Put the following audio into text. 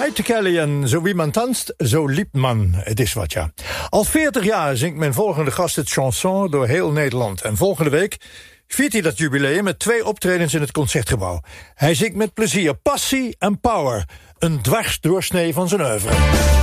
Maite Kelly en Zo wie man danst, zo liept man. Het is wat, ja. Al 40 jaar zingt mijn volgende gast het chanson door heel Nederland. En volgende week viert hij dat jubileum met 2 optredens in het Concertgebouw. Hij zingt met plezier, passie en power. Een dwarsdoorsnee van zijn oeuvre.